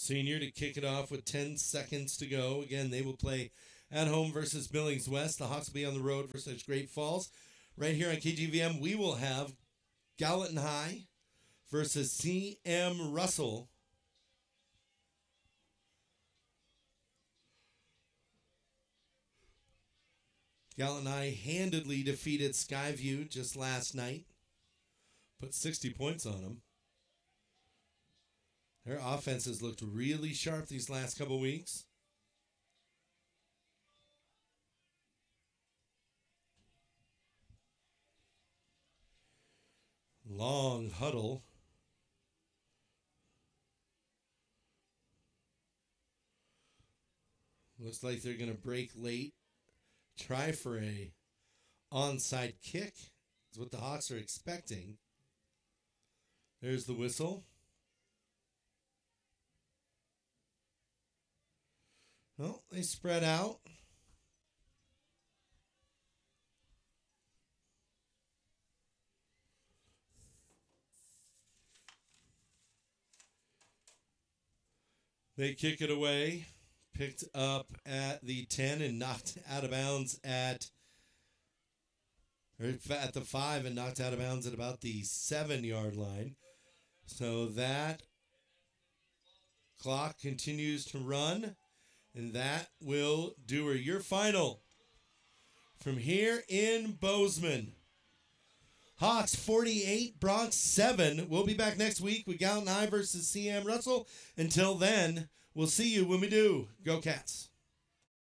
Senior to kick it off with 10 seconds to go. Again, they will play at home versus Billings West. The Hawks will be on the road versus Great Falls. Right here on KGVM, we will have Gallatin High versus CM Russell. Gallatin High handedly defeated Skyview just last night. Put 60 points on them. Their offense has looked really sharp these last couple weeks. Long huddle. Looks like they're going to break late. Try for a onside kick is what the Hawks are expecting. There's the whistle. Well, they spread out. They kick it away. Picked up at the 10 and knocked out of bounds at the 5 and knocked out of bounds at about the 7-yard line. So that clock continues to run, and that will do her. Your final from here in Bozeman. Hawks 48, Bronx 7. We'll be back next week with Gallatin High versus CM Russell. Until then, we'll see you when we do. Go Cats.